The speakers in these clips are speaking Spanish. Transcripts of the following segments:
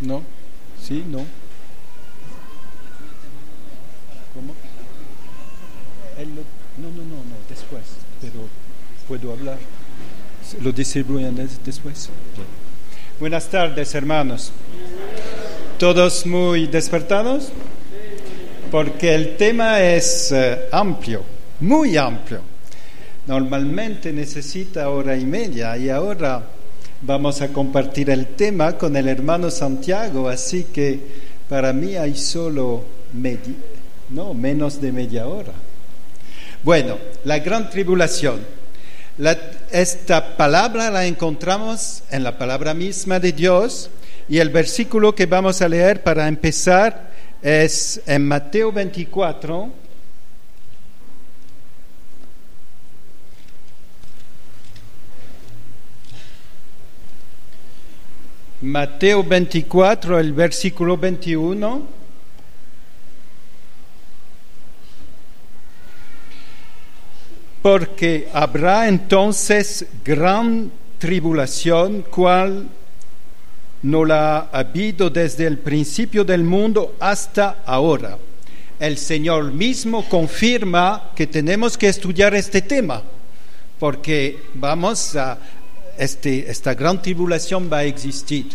¿No? ¿Sí? ¿No? ¿Cómo? No, después, pero puedo hablar. ¿Lo distribuyen después? Buenas tardes, hermanos. ¿Todos muy despertados? Porque el tema es amplio, muy amplio. Normalmente necesita hora y media y ahora vamos a compartir el tema con el hermano Santiago, así que para mí hay solo menos de media hora. Bueno, la gran tribulación. Esta palabra la encontramos en la palabra misma de Dios y el versículo que vamos a leer para empezar es en Mateo 24. Mateo 24, el versículo 21. Porque habrá entonces gran tribulación, cual no la ha habido desde el principio del mundo hasta ahora. El Señor mismo confirma que tenemos que estudiar este tema, porque esta gran tribulación va a existir.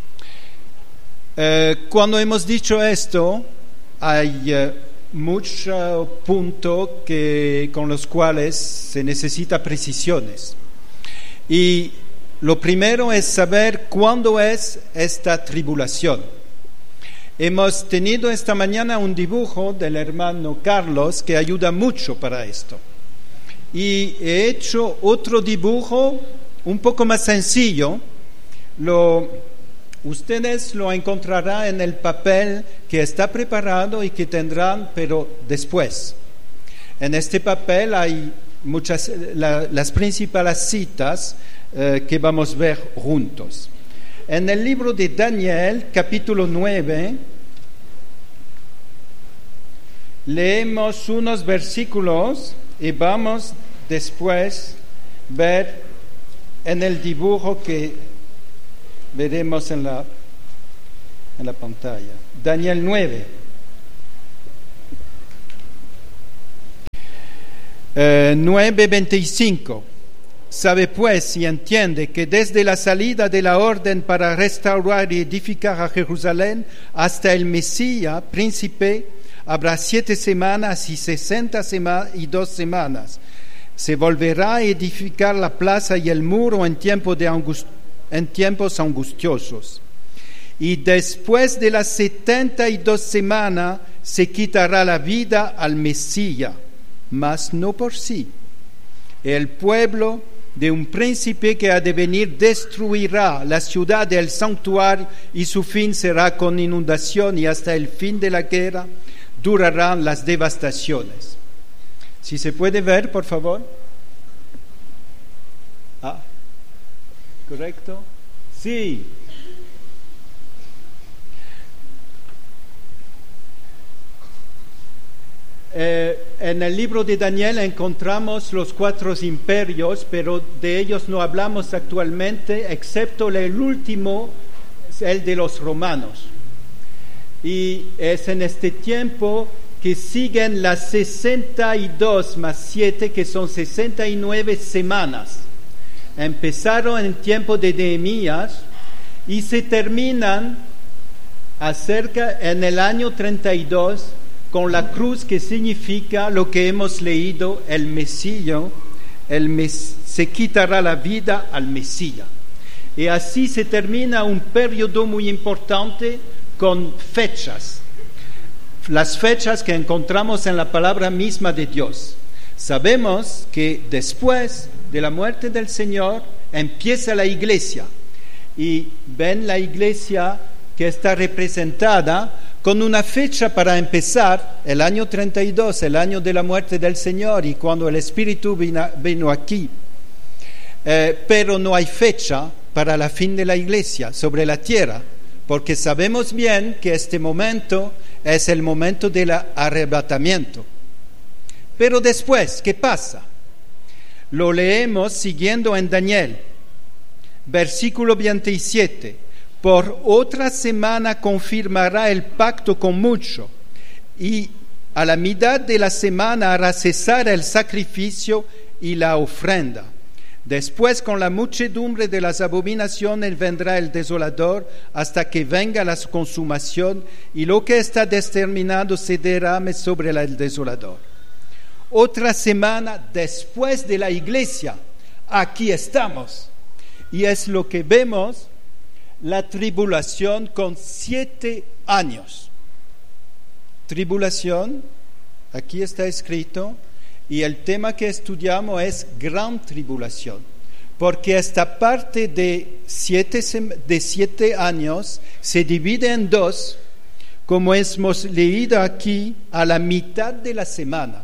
Cuando hemos dicho esto, hay muchos puntos con los cuales se necesita precisiones. Y lo primero es saber cuándo es esta tribulación. Hemos tenido esta mañana un dibujo del hermano Carlos que ayuda mucho para esto. Y he hecho otro dibujo un poco más sencillo. Ustedes lo encontrarán en el papel que está preparado y que tendrán, pero después. En este papel hay las principales citas que vamos a ver juntos. En el libro de Daniel, capítulo 9, leemos unos versículos y vamos después a ver en el dibujo que veremos en la pantalla. Daniel 9. 9:25. Sabe pues y entiende que desde la salida de la orden para restaurar y edificar a Jerusalén hasta el Mesías, príncipe, habrá 7 semanas y 62 semanas. Se volverá a edificar la plaza y el muro en tiempos angustiosos. Y después de las 72 semanas se quitará la vida al Mesías, mas no por sí. El pueblo de un príncipe que ha de venir destruirá la ciudad del santuario y su fin será con inundación y hasta el fin de la guerra durarán las devastaciones. Si se puede ver, por favor. ¿Correcto? Sí. En el libro de Daniel encontramos los 4 imperios, pero de ellos no hablamos actualmente, excepto el último, el de los romanos. Y es en este tiempo que siguen las 62 más 7, que son 69 semanas. Empezaron en tiempo de Nehemías y se terminan en el año 32 con la cruz, que significa lo que hemos leído, el Mesías, se quitará la vida al Mesías. Y así se termina un periodo muy importante con fechas, las fechas que encontramos en la palabra misma de Dios. Sabemos que después de la muerte del Señor empieza la iglesia, y ven la iglesia que está representada con una fecha para empezar, el año 32, el año de la muerte del Señor y cuando el Espíritu vino aquí. Pero no hay fecha para la fin de la iglesia sobre la tierra, porque sabemos bien que este momento es el momento del arrebatamiento. Pero después, ¿qué pasa? Lo leemos siguiendo en Daniel, versículo 27. Por otra semana confirmará el pacto con muchos, y a la mitad de la semana hará cesar el sacrificio y la ofrenda. Después, con la muchedumbre de las abominaciones, vendrá el desolador hasta que venga la consumación, y lo que está determinado se derrame sobre el desolador. Otra semana después de la iglesia, aquí estamos. Y es lo que vemos, la tribulación con 7 años. Tribulación, aquí está escrito, y el tema que estudiamos es gran tribulación, porque esta parte de 7 años se divide en 2, como hemos leído aquí, a la mitad de la semana.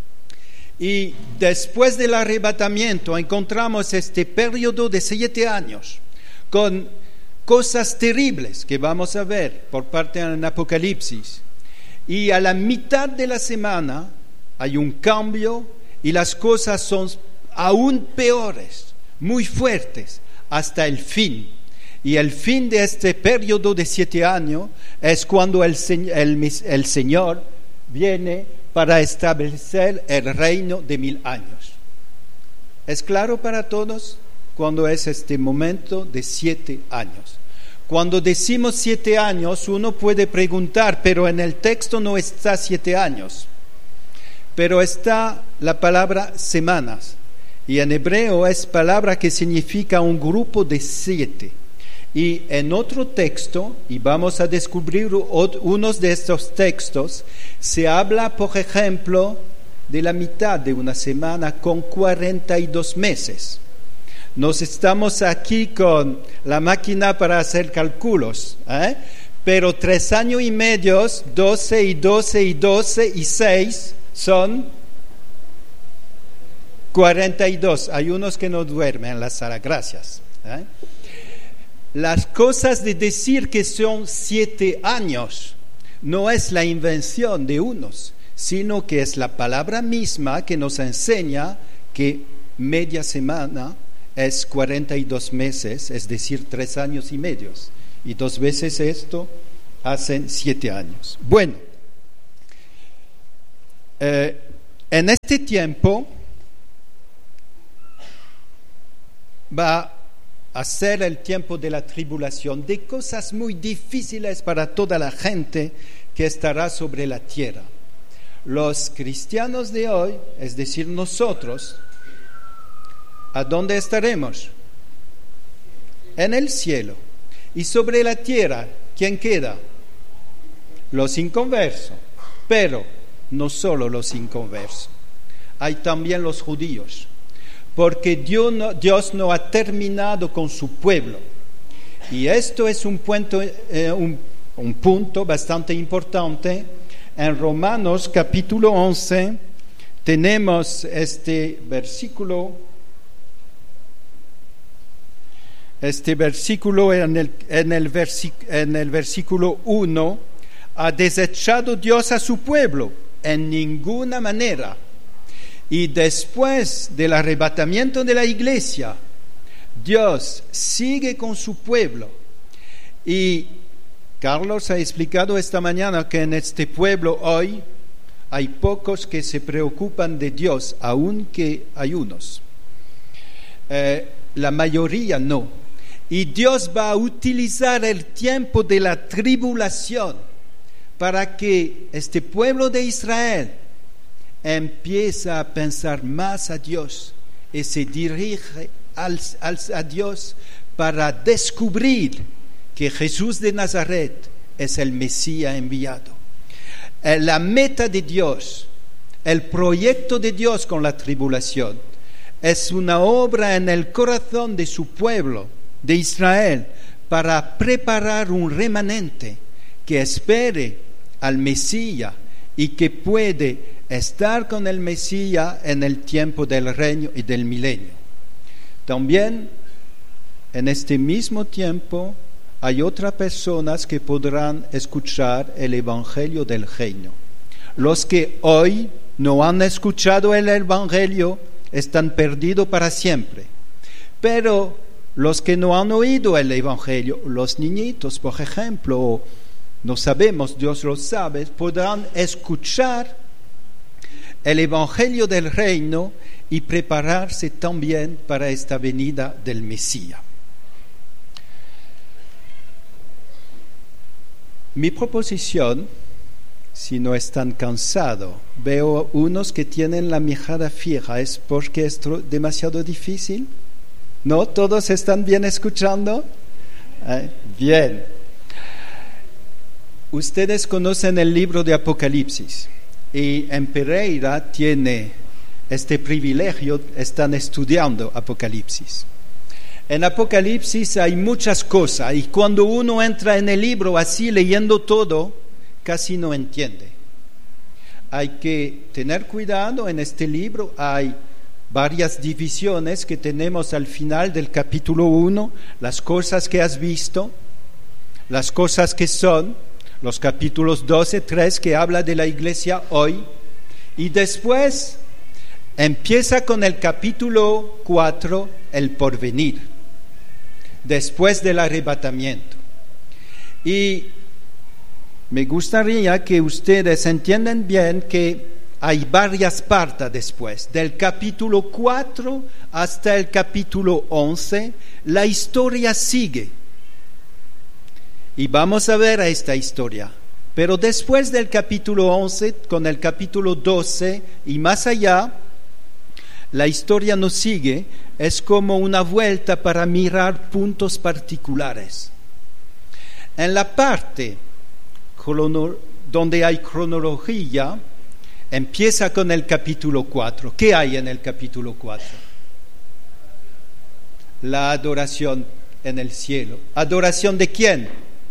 Y después del arrebatamiento encontramos este periodo de 7 años, con cosas terribles que vamos a ver por parte del Apocalipsis. Y a la mitad de la semana hay un cambio y las cosas son aún peores, muy fuertes, hasta el fin. Y el fin de este periodo de 7 años es cuando el Señor viene para establecer el reino de 1000 años. ¿Es claro para todos cuando es este momento de 7 años? Cuando decimos 7 años, uno puede preguntar, pero en el texto no está 7 años. Pero está la palabra semanas, y en hebreo es palabra que significa un grupo de 7. Y en otro texto, y vamos a descubrir unos de estos textos, se habla, por ejemplo, de la mitad de una semana con 42 meses. Nos estamos aquí con la máquina para hacer cálculos, pero 3 años y medio, 12 y 12 y 12 y 6 son 42. Hay unos que no duermen en la sala, gracias. Las cosas de decir que son 7 años no es la invención de unos, sino que es la palabra misma que nos enseña que media semana es 42 meses, es decir, 3 años y medio. Y 2 veces esto hacen 7 años. Bueno, en este tiempo va a ser el tiempo de la tribulación, de cosas muy difíciles para toda la gente que estará sobre la tierra. Los cristianos de hoy, es decir, nosotros, ¿a dónde estaremos? En el cielo. Y sobre la tierra, ¿quién queda? Los inconversos. Pero no solo los inconversos, hay también los judíos. Porque Dios no ha terminado con su pueblo. Y esto es un punto bastante importante. En Romanos capítulo 11 tenemos este versículo en el versículo 1, ha desechado Dios a su pueblo en ninguna manera. Y después del arrebatamiento de la iglesia, Dios sigue con su pueblo. Y Carlos ha explicado esta mañana que en este pueblo hoy hay pocos que se preocupan de Dios, aunque hay unos. La mayoría no. Y Dios va a utilizar el tiempo de la tribulación para que este pueblo de Israel empieza a pensar más a Dios y se dirige a Dios para descubrir que Jesús de Nazaret es el Mesías enviado. La meta de Dios, el proyecto de Dios con la tribulación, es una obra en el corazón de su pueblo, de Israel, para preparar un remanente que espere al Mesías y que puede estar con el Mesías en el tiempo del reino y del milenio. También en este mismo tiempo hay otras personas que podrán escuchar el Evangelio del reino. Los que hoy no han escuchado el Evangelio están perdidos para siempre. Pero los que no han oído el Evangelio, los niñitos, por ejemplo, no sabemos, Dios lo sabe, podrán escuchar el Evangelio del Reino y prepararse también para esta venida del Mesías. Mi proposición, si no están cansados, veo unos que tienen la mirada fija, ¿es porque es demasiado difícil? ¿No? ¿Todos están bien escuchando? Bien. Ustedes conocen el libro de Apocalipsis y en Pereira tiene este privilegio, están estudiando Apocalipsis. En Apocalipsis hay muchas cosas y cuando uno entra en el libro así leyendo todo, casi no entiende. Hay que tener cuidado en este libro, hay varias divisiones que tenemos al final del capítulo 1, las cosas que has visto, las cosas que son, los capítulos 12, 3 que habla de la iglesia hoy, y después empieza con el capítulo 4, el porvenir, después del arrebatamiento. Y me gustaría que ustedes entiendan bien que hay varias partes después. Del capítulo 4 hasta el capítulo 11, la historia sigue. Y vamos a ver esta historia. Pero después del capítulo 11, con el capítulo 12 y más allá, la historia no sigue. Es como una vuelta para mirar puntos particulares. En la parte donde hay cronología, empieza con el capítulo 4. ¿Qué hay en el capítulo 4? La adoración en el cielo. ¿Adoración de quién?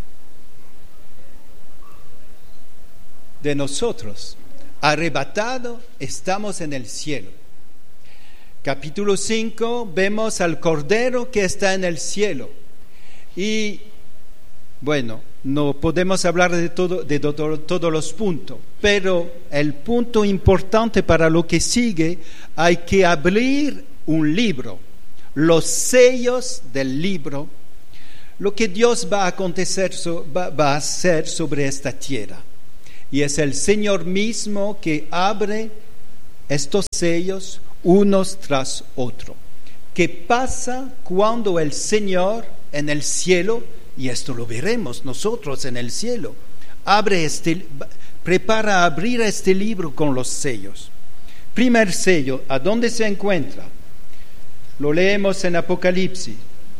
De nosotros. Arrebatado, estamos en el cielo. Capítulo 5, vemos al Cordero que está en el cielo. Y, bueno, no podemos hablar de todos los puntos, pero el punto importante para lo que sigue, hay que abrir un libro, los sellos del libro, lo que Dios va a hacer sobre esta tierra. Y es el Señor mismo que abre estos sellos unos tras otros. ¿Qué pasa cuando el Señor en el cielo, y esto lo veremos nosotros en el cielo, prepara a abrir este libro con los sellos? Primer sello, ¿a dónde se encuentra? Lo leemos en Apocalipsis.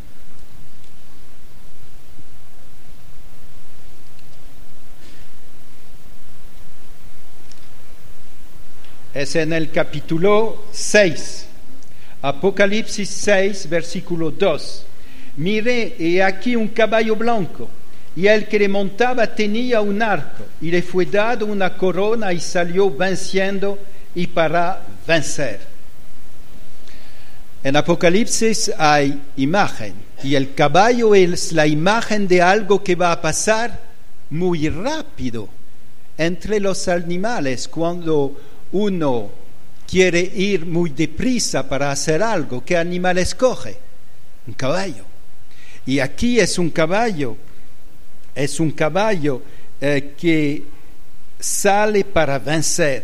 Es en el capítulo 6, Apocalipsis 6, versículo 2. Miré, y aquí un caballo blanco, y el que le montaba tenía un arco, y le fue dado una corona, y salió venciendo y para vencer. En Apocalipsis hay imagen, y el caballo es la imagen de algo que va a pasar muy rápido entre los animales cuando uno quiere ir muy deprisa para hacer algo. ¿Qué animal escoge? Un caballo. Y aquí es un caballo que sale para vencer.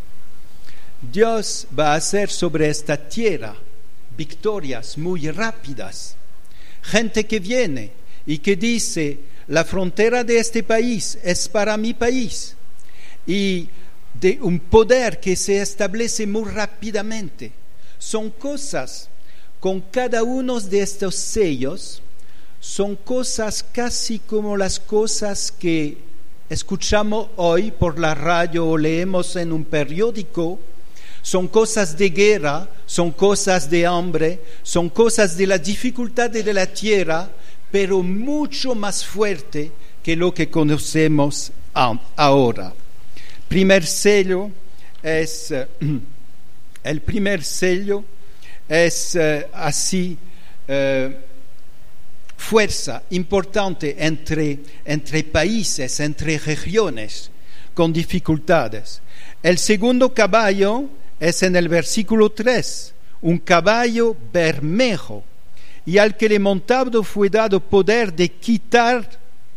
Dios va a hacer sobre esta tierra victorias muy rápidas. Gente que viene y que dice, la frontera de este país es para mi país. Y de un poder que se establece muy rápidamente. Son cosas, con cada uno de estos sellos, son cosas casi como las cosas que escuchamos hoy por la radio o leemos en un periódico. Son cosas de guerra, son cosas de hambre, son cosas de la dificultad de la tierra, pero mucho más fuerte que lo que conocemos ahora. El primer sello es así, fuerza importante entre países, entre regiones con dificultades. El segundo caballo es en el versículo 3, un caballo bermejo, y al que le montado fue dado poder de quitar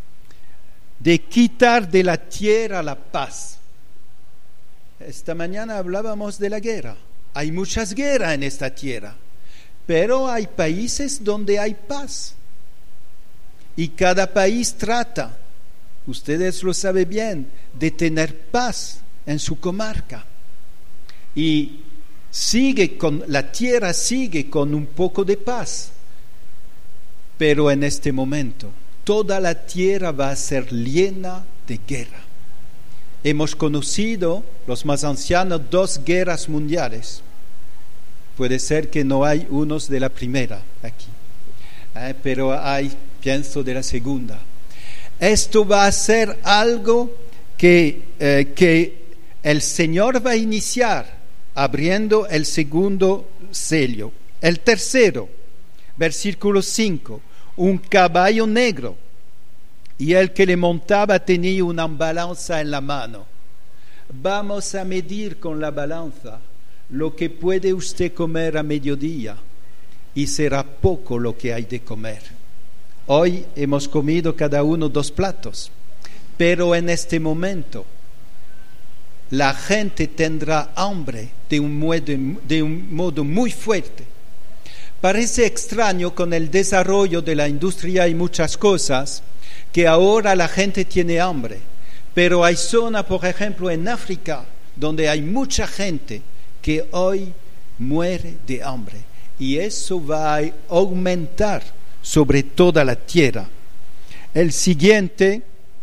de la tierra la paz. Esta mañana hablábamos de la guerra. Hay muchas guerras en esta tierra, pero hay países donde hay paz. Y cada país trata, ustedes lo saben bien, de tener paz en su comarca. Y la tierra sigue con un poco de paz. Pero en este momento, toda la tierra va a ser llena de guerra. Hemos conocido, los más ancianos, 2 guerras mundiales. Puede ser que no hay unos de la primera aquí, pero hay, pienso, de la segunda. Esto va a ser algo que el Señor va a iniciar abriendo el segundo sello. El tercero, versículo 5, un caballo negro, y el que le montaba tenía una balanza en la mano. Vamos a medir con la balanza lo que puede usted comer a mediodía, y será poco lo que hay de comer. Hoy hemos comido cada uno 2 platos, pero en este momento la gente tendrá hambre de un modo muy fuerte. Parece extraño con el desarrollo de la industria y muchas cosas que ahora la gente tiene hambre, pero hay zonas, por ejemplo, en África, donde hay mucha gente que hoy muere de hambre, y eso va a aumentar sobre toda la tierra. El siguiente,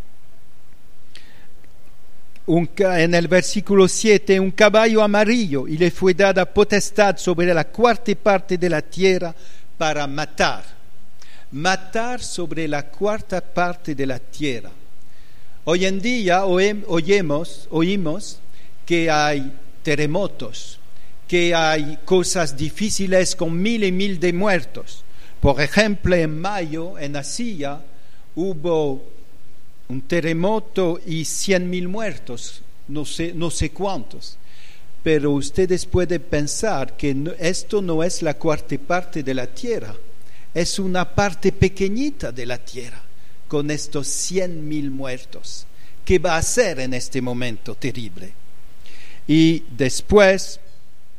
en el versículo 7, un caballo amarillo, y le fue dada potestad sobre la 4ª parte de la tierra para matar sobre la 4ª parte de la tierra. Hoy en día oímos que hay terremotos, que hay cosas difíciles con 1000 y 1000 de muertos. Por ejemplo, en mayo en Asia hubo un terremoto y 100.000 muertos, no sé cuántos. Pero ustedes pueden pensar que esto no es la 4ª parte de la tierra, es una parte pequeñita de la tierra, con estos 100.000 muertos. ¿Qué va a ser en este momento terrible? Y después,